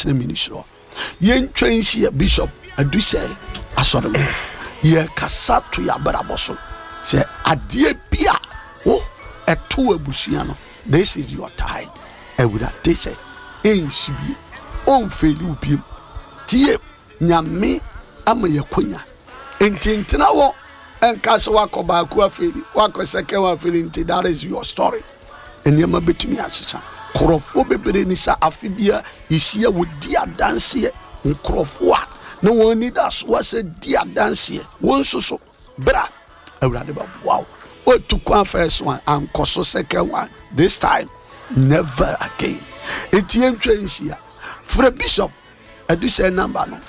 tena ministry yen twensi bishop adu say asore mo ye kasa to ya brabo so say ade bia wo eto abusua no this is your time ewura te say ensibi on feli ubiem tie nyame ama yakonya entintina wo enkaso wakoba ku afeli wako second one feeling that is your story enema betumi achicha krofo bebere ni sa afibia ihia wodi adanse nkrofo a na won ni das was di adanse won soso bra awurade ba wow o to kwa first one and koso second one this time never again etien twensia for bishop adu say number no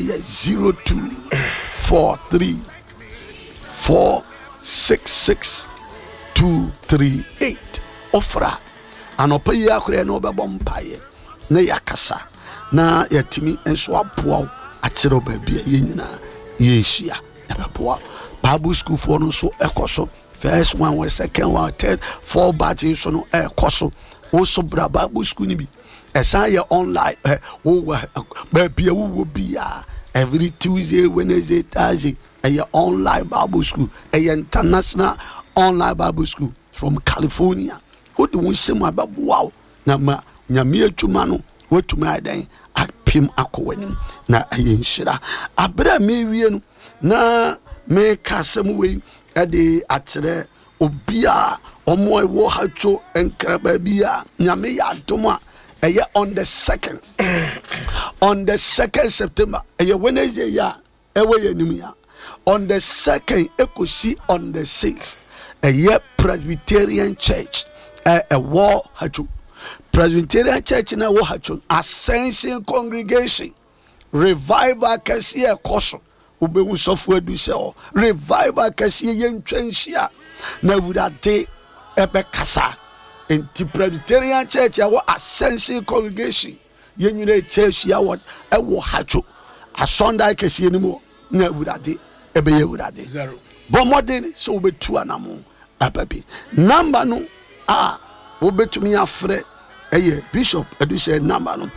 0243466238 ofra anopa yi akure na obebo mpaye na yakasa na yatimi enso aboa akire baabia yenyina yeshia eboa Bible school for no so ekoso first one was second one third four batches so no ekoso also bra Bible school ni bi esa ye online baabia wo bia every Tuesday Wednesday Thursday online Bible school international online Bible school from California. What do we say about wow? Na ma nyame atuma no watuma adan apim akowani na ayenshira abra me wie no na me kasem we ade atere obia omo ewo hacho enkraba bia nyame ya doma on the 2nd on the 2nd September Wednesday ya ewe ya on the 2nd ekosi on the 6th Presbyterian Church a war hachu Presbyterian Church na war hachu Ascension Congregation revival kasiye koso ubewu sofu edu se o revival kasiye yentwenhia na wurade ebe kasa enti Presbyterian Church ya war Ascension Congregation yenyure church ya war ewo hachu asonda kasiye ni mo na wurade ebe ye wurade zero bomodin so betu anamo ababi number no wobetumi afre bishop edu say number no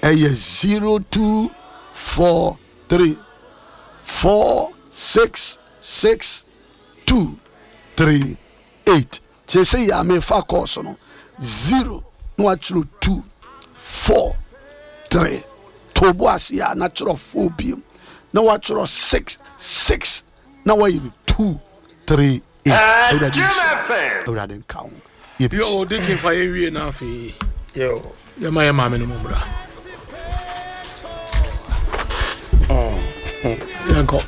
0243466238 say ya me fa course no 0 no atro 243 tobo asia natural phobia na watro 66 na way 238 Ewurade nkawo yo dikin fa yewie na afi yo ya maame no mumra yanko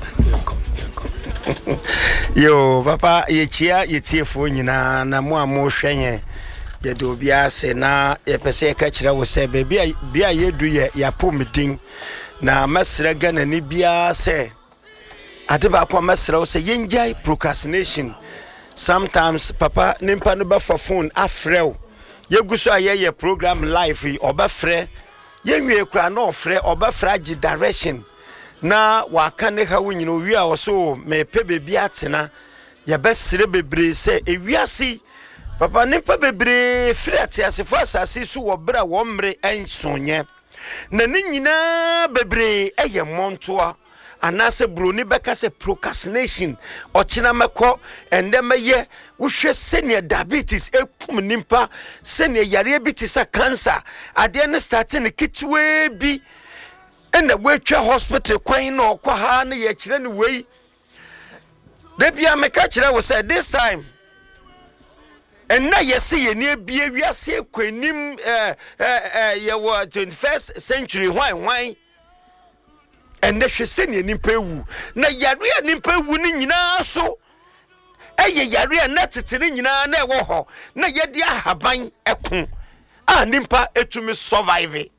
yo papa yetiefo nyina na mo hwenye ye do bia se na ye pese ka kire wo se bia yedu ye ya pomidin na masra gana ni bia se adeba kwa masra wo se yenjai procrastination. Sometimes papa nimpa no ba for phone afrew yeguso aye program live obafre yenwie kura na ofre obafra gi direction na waka ne ha wunyino wi a so me pe bebi atena ye besire bebre se ewiase papa nimpa bebre frati asefo asase su wo bra wo mre ensonye na ni nyina bebre eye montoa anase broni beka se procrastination ochina meko endemeye wohwe senior diabetes ekum nimpa senior yare bi tisa cancer ade ne starting kitwe bi ena wetwa hospital kwan na okwa ha na ye kire ne wei de bia meka kire wo say this time enna yesi ye ne bia wiase kwanim ye wo 21st century why and the sheseni nimpewu na yare nimpewu ni nyina so eye yare na tetene nyina na ewo ho na yedi ahaban ekun nimpa etumi survive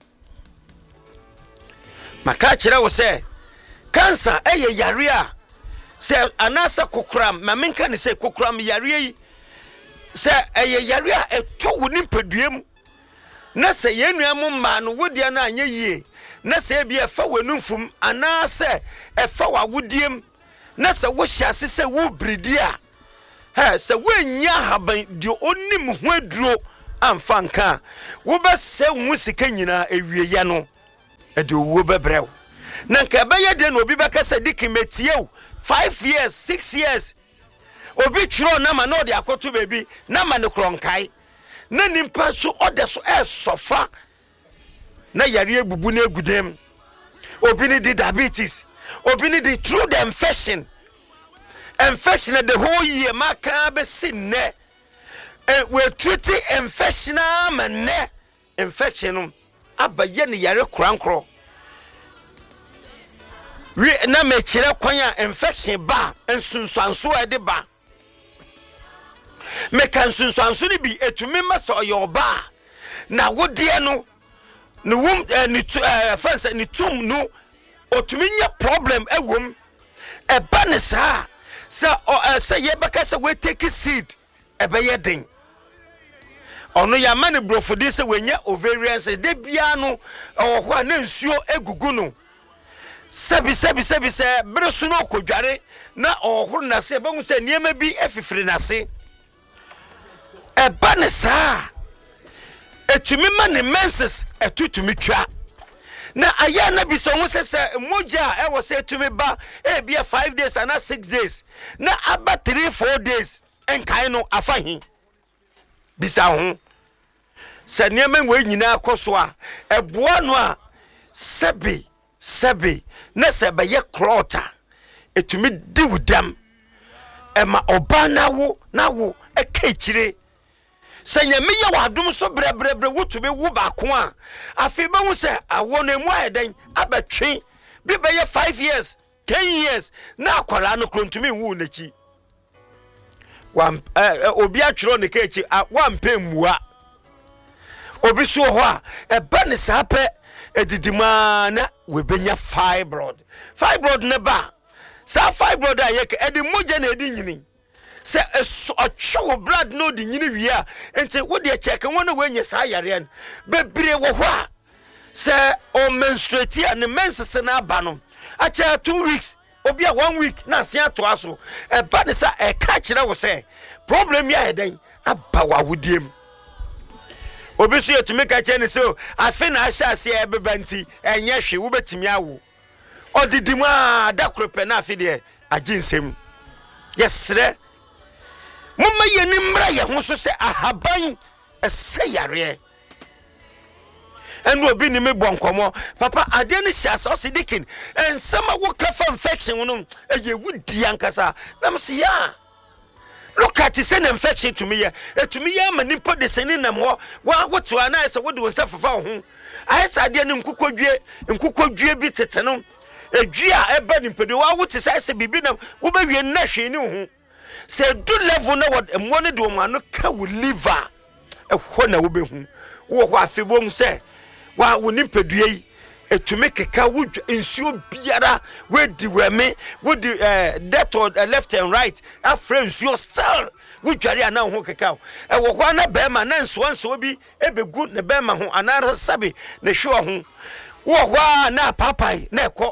maka kire wo se cancer eye yare a se anasa kokram ma menka ne se kokram yare yi se eye yare a eto wo nimpeduem na se yenuam ma no wodia na anya yie na se bia fa wanumfum ana se efa wawudiem na se wo hyase se wo bridi a se wanya haban dio onim ho aduro amfa nka wo be se wo sika nyina ewie ya no de owuo bebrɛw na nka bɛyɛ de no obi bɛka sɛ Dikin metie 5 years 6 years obi twiro na ma no de akoto baby na ma ne kronkai na nimpa so ode so sofa na yare ebubu na egudem obi ni di diabetes obi ni di through the infection the whole year maka be sinne we treat infection amane infection abaye ne yare krankro we na me kire kwan a infection ba ensunsuanso e de ba me kan sunsuanso ni bi etumi masa oyoba na wodie no ne wom ni fansa ni tum no otumi nya problem ewom e ba ne saa se ye baka se we take seed e be ye den ono ya ma ne brofodi se we nya ovarian se de bia no ho a na nsuo egugu no sebi se bresu no kodware na ohoro na se ba hu se niema bi efifiri na se e ba ne saa etumi ma ne menses etutumi twa na aya na bi so hu se moja e wo se etumi ba e bia 5 days and 6 days na aba 3-4 days enkai no afahi bisa hu se niema we nyina akoso a eboa no a sebi na se be ye klota etumi di wudam ema oba na wo ekechire senya me ye wadom so brebre wotumi wo ba ko a afi ba hu se awo na mu ayeden abetwe bi be ye 5 years 10 years na akwara no krontumi wu nachi obi atwero ne kechi wampemua obi so ho a eba ne sape edidima na we benya fibroid ne ba sa fibroid ayeke edi moja na edi nyini se ocho blood no di nyini wia enti wo de check won we nya sa yare bebre wo ho a se o menstruate and menses na aba no acha 2 weeks obi a 1 week na se ato aso eba ne sa e ka kire wo se problem ya eden aba wa wudiem obi so yetumi ka che ne so afi na ahya ase e bebanti enye hwe wo betimi awo odidimu a da krope na afi de aginsem yesre mumma yeni mra ye ho so se ahaban ese yare enu obi ni me bonkomo papa ade ne hya ase o Dikin ensama wo kafa infection no eye wudi ankasa na mse ya look at this infection to me manipo de seni nam ho wa woto ana ese wode won safafa ho ayesa ade ne nkukodwie bi tete no edua eba nimpede wa wote sai se bibi nam wo ba wie na hwe ni ho se do level na wo ne de o ma no ka wo liver ho na wo be hu wo ho afebom se wa wo nimpedua yi etumi keka wo nsuo biara we di weme wo di that or left and right a friends you still wo dware ana ho keka e wo ho na be ma na nso bi ebegu ne be ma ho ana sabe ne hwe ho wo ho na papai na ekọ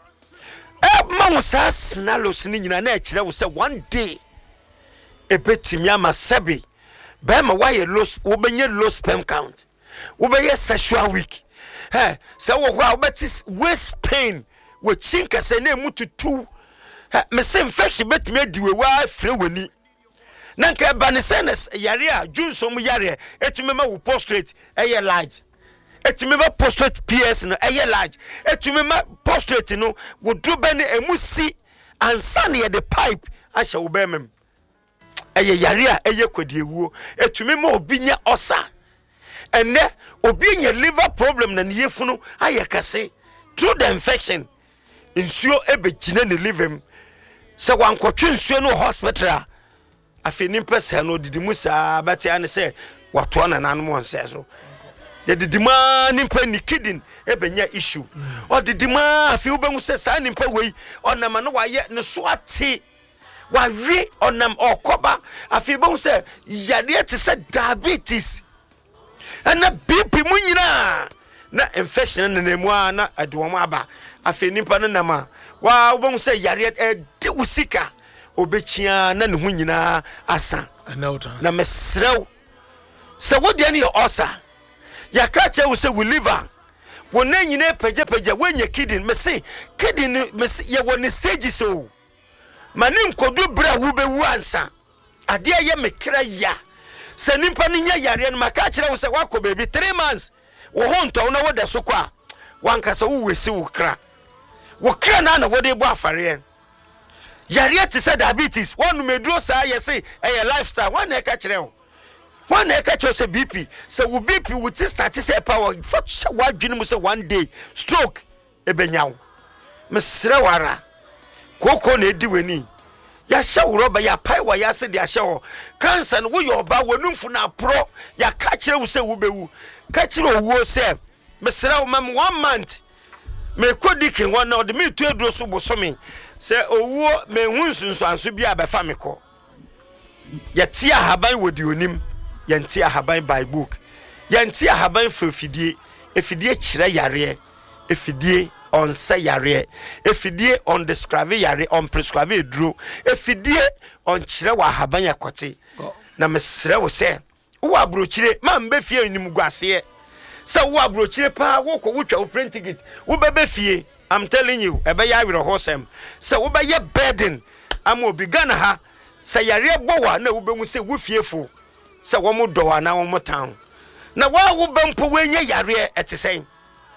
ma wo sa sinalos ni nyina na e kire wo se one day ebetimi ama sabe be ma wa ye wo benye low sperm count wo be ye sexual week se wo ho betis waist pain we chinka se na mututu me se infection betime diwe wa afre wani na nka ba ne senes yare a junsom yare etime ma wo prostrate eye large etime ma prostrate PS no eye large etime ma prostrate no wo drobe ne emusi ansa ne the pipe ahye wo bemem eye yare a eye kwadiewuo etime ma obinya osa ene obi nye liver problem na yefunu ayekase through the infection insuo ebegina ne liver se wankotwe insuo no hospital afeni pese no didimu saa beti ane se wato na nanom onse so de didima nimpa ni kidney ebenya issue o didima afi ubengu se saa nimpa wei onama no waye ne so ate wawe onam okoba afi ubengu se yade te se diabetes ana BP mu nyina na infection na nemu na adwom aba afenipa no nama wa won say yare de usika obechia na ne hu nyina asa na mesrew se wodi ani osa ya ka che wo se we liver wona nyine pagya wanya kidney me say kidney me ye woni stage so manim kodu bra wo bewu ansa ade aye me kra ya se nimpa ne nya yare no maka kire wo se wakọ baby 3 months wo honto na wo de so kwa wankasa wo wesi wo kra na wo de bo afare yare ti se diabetes wonu meduro sa ye say lifestyle wan na ka kire wo wan na ka kire se BP se wo BP wo ti start se power wa dwene mu se one day stroke ebenyawo mesre wara koko na edi weni ya hye roba ya pai wa ya se de hye ho cancer no wo yoba wanumfu na pro ya ka kire wo se wo bewu ka kire owo se mesre wo mam 1 month me kodikin won na de me tu eduro so bosomi se owo me hunsunsu anso bia befa me ko ya tia haban wodi onim ya ntia haban by book ya ntia haban fefidie efidie kire yare efidie on say yare efidie on describe yare on prescribe duro efidie on kire wa haban yakote na mesre wo se wo abrochire ma mbe fie anim guase se wo abrochire pa wo ko wotwa wo print ticket wo bebe fie I'm telling you ebe ya wire hosem se wo be ye burden am obi gana ha se yare bowa na wo be mu se wo fiefo se wo mo do na wo mo town na wo be mpo wenye yare etisen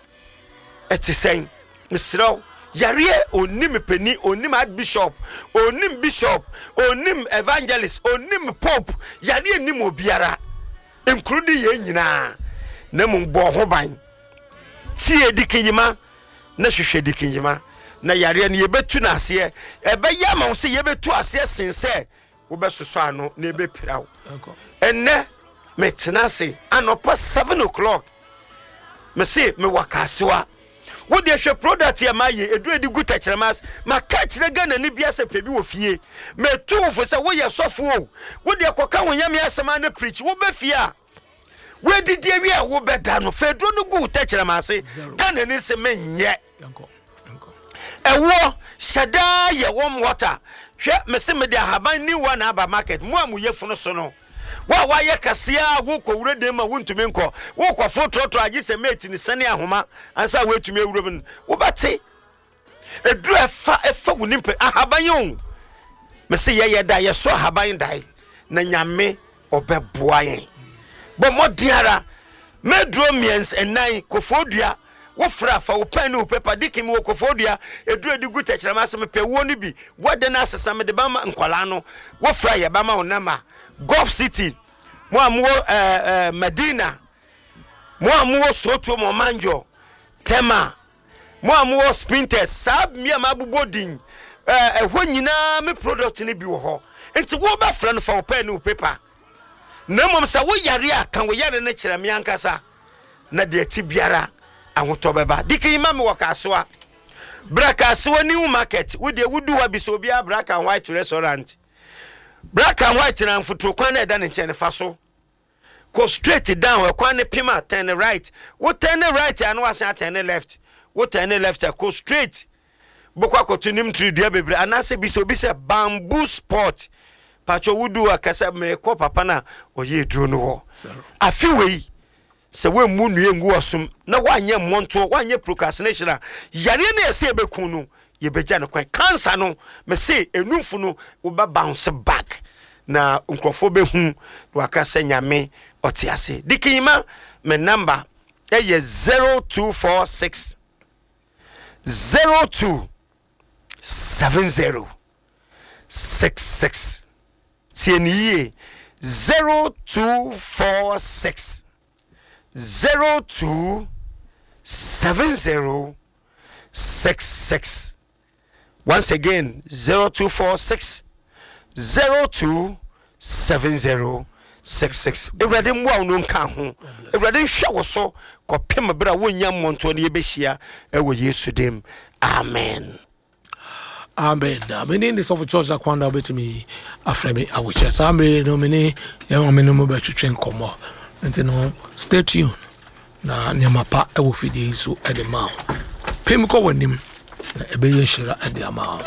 misro yare onim peni onim archbishop onim bishop onim evangelist onim pope yare nim obiara including ye nyina na mo bo ho ban tie dikiyima na hwehwe dikiyima na yare ne yebetu na ase ebe ya ma wo se yebetu ase sense wo besoso ano na ebe pirawo enne metenase anopa 7 o'clock me se me wakasewa wo de hwe product ya maye edu edi guta kiremas maka kire gana ni bia se pebi wo fie me tu fo se wo ye sofo wo de koka wo nyame asema na preach wo be fie a we didi wi a wo be da no fedu no guta kiremas gana ni se menye ewo shada ye warm water hwe me se me de haban ni wa na aba market mu amuye funu so no wa ye kasia wo ko wure de ma wontumi nko wo ko fototo agi se mate ni sane ahoma ansa wetumi ewure bin wo bate edu efa wonimpe ahaban yo me se ye da ye so ahaban dai na nyame obeboa yen bo modiara medro miens enan kofodua wo fra fa wo pen no paper dikimi wo kofodua edu edigu techrama se me pe wo ni bi wo de na asesa me de ba ma nkwala no wo fra ye ba ma wonama Gulf City mo amuo Medina mo amuo Soto mo Manjo Tema mo amuo Sprinters sab mi amabubodin ho nyina me product ni bi wo ho enti wo ba fra no fa wo pen no paper na mom sa wo yare aka wo yare na kire me ankasa na de ati biara ahoto beba dikima me wakasoa brakasoa new market wo de wudu wa bi so bia black and white restaurant black and white na mfutu kwa na eda ne nche ne faso go straight down we kwa ne pima turn right wo turn right and was turn left wo turn left go straight bokwa kotunim tridua bebre anase biso bi se bamboo sport pacho wudu akasa me ko papa na oye duro no ho afiwei se we mu nu engu osum na wanye monto wanye procrastination yare na ese bekun no ye beja no kwan cancer no me say enumfu no wo ba bounce back na nkrofo behu waka nyame otiase dikima me number eye 0246 027066 tieniye 0246 027066 once again 0246 027066 Ewrade mwa unu nka ho Ewrade hwa wo so kopem bra wonya monto ne yebehia ewo Yesu dem amen amen in this of church akwanda betimi afreme awoche sambe no mini ya meno mo betwetwe nkomo nti no stay tuned na nyamapa ewo fidie so edema pem ko wanim na ebe ye shira ade ama